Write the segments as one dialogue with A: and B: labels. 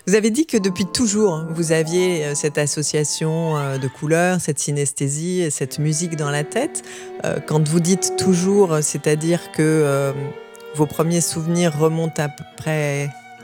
A: Vous avez dit que depuis toujours, vous aviez cette association de couleurs, cette synesthésie, cette musique dans la tête. Quand vous dites toujours, c'est-à-dire que vos premiers souvenirs remontent à peu près quand ?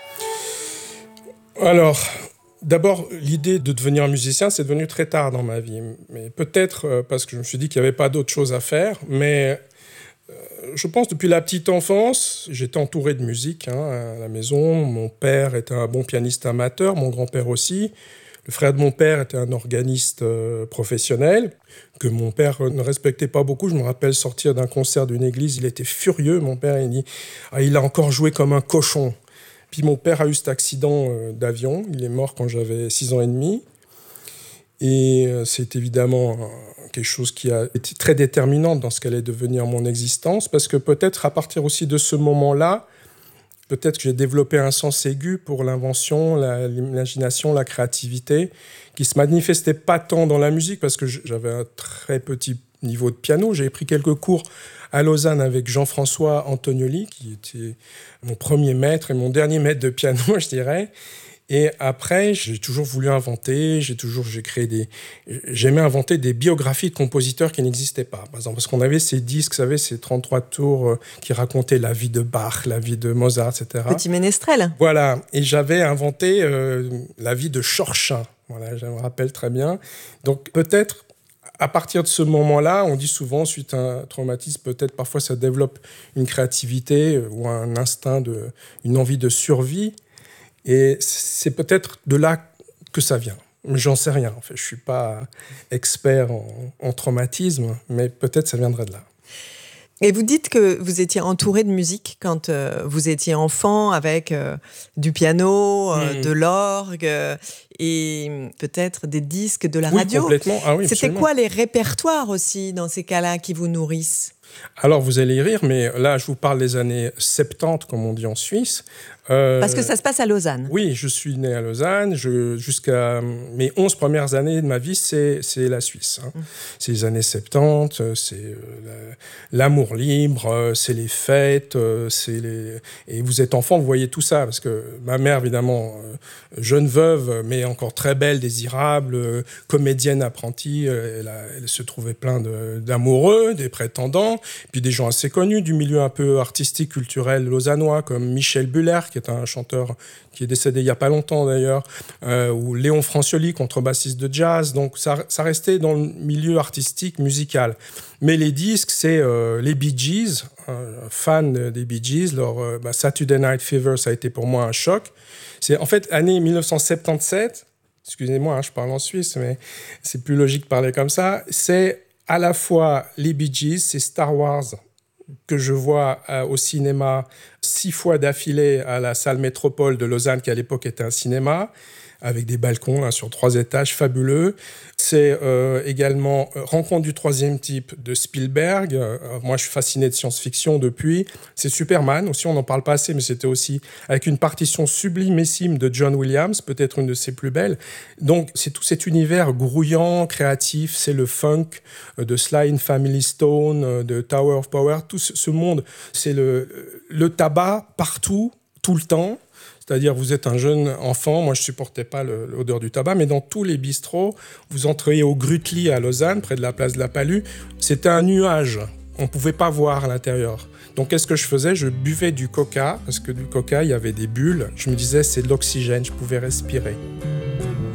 B: Alors, d'abord, l'idée de devenir musicien, c'est devenu très tard dans ma vie. Mais peut-être parce que je me suis dit qu'il n'y avait pas d'autre chose à faire. Mais je pense depuis la petite enfance, j'étais entouré de musique à la maison. Mon père était un bon pianiste amateur, mon grand-père aussi. Le frère de mon père était un organiste professionnel que mon père ne respectait pas beaucoup. Je me rappelle sortir d'un concert d'une église, il était furieux. Mon père, il dit « il a encore joué comme un cochon ». Puis mon père a eu cet accident d'avion. Il est mort quand j'avais 6 ans et demi. Et c'est évidemment quelque chose qui a été très déterminant dans ce qu'allait devenir mon existence, parce que peut-être à partir aussi de ce moment-là, peut-être que j'ai développé un sens aigu pour l'invention, l'imagination, la créativité, qui ne se manifestait pas tant dans la musique, parce que j'avais un très petit niveau de piano. J'ai pris quelques cours à Lausanne avec Jean-François Antonioli, qui était mon premier maître et mon dernier maître de piano, je dirais. Et après, j'ai toujours voulu inventer, j'aimais inventer des biographies de compositeurs qui n'existaient pas. Par exemple, parce qu'on avait ces disques, vous savez, ces 33 tours qui racontaient la vie de Bach, la vie de Mozart, etc.
A: Petit ménestrel.
B: Voilà. Et j'avais inventé la vie de Chorchin. Voilà, je me rappelle très bien. Donc peut-être, à partir de ce moment-là, on dit souvent, suite à un traumatisme, peut-être parfois ça développe une créativité ou un instinct, une envie de survie. Et c'est peut-être de là que ça vient. Mais j'en sais rien, en fait. Je ne suis pas expert en traumatisme, mais peut-être ça viendrait de là.
A: Et vous dites que vous étiez entouré de musique quand vous étiez enfant, avec du piano, de l'orgue et peut-être des disques, de la radio.
B: Oui, complètement. Ah oui,
A: c'était
B: absolument.
A: quoi les répertoires aussi, dans ces cas-là, qui vous nourrissent ?
B: Alors, vous allez y rire, mais là, je vous parle des années 70, comme on dit en Suisse.
A: Parce que ça se passe à Lausanne.
B: Oui, je suis né à Lausanne. Jusqu'à mes 11 premières années de ma vie, c'est la Suisse. C'est les années 70, c'est l'amour libre, c'est les fêtes, et vous êtes enfant, vous voyez tout ça. Parce que ma mère, évidemment, jeune veuve, mais encore très belle, désirable, comédienne apprentie, elle se trouvait plein d'amoureux, des prétendants, puis des gens assez connus du milieu un peu artistique, culturel lausannois, comme Michel Buller, qui est un chanteur qui est décédé il n'y a pas longtemps d'ailleurs, ou Léon Francioli, contrebassiste de jazz. Donc ça restait dans le milieu artistique, musical. Mais les disques, c'est les Bee Gees, fan des Bee Gees. Leur Saturday Night Fever, ça a été pour moi un choc. C'est en fait année 1977, excusez-moi, je parle en suisse, mais c'est plus logique de parler comme ça. C'est à la fois les Bee Gees, c'est Star Wars, que je vois au cinéma 6 fois d'affilée à la salle Métropole de Lausanne, qui à l'époque était un cinéma, avec des balcons sur 3 étages, fabuleux. C'est également Rencontre du troisième type de Spielberg. Moi, je suis fasciné de science-fiction depuis. C'est Superman aussi, on n'en parle pas assez, mais c'était aussi avec une partition sublimissime de John Williams, peut-être une de ses plus belles. Donc, c'est tout cet univers grouillant, créatif. C'est le funk de Sly and Family Stone, de Tower of Power. Tout ce monde, c'est le tabac partout, tout le temps. C'est-à-dire, vous êtes un jeune enfant, moi je ne supportais pas l'odeur du tabac, mais dans tous les bistrots, vous entriez au Grutli à Lausanne, près de la place de la Palue, c'était un nuage, on ne pouvait pas voir à l'intérieur. Donc qu'est-ce que je faisais ? Je buvais du coca, parce que du coca, il y avait des bulles. Je me disais, c'est de l'oxygène, je pouvais respirer.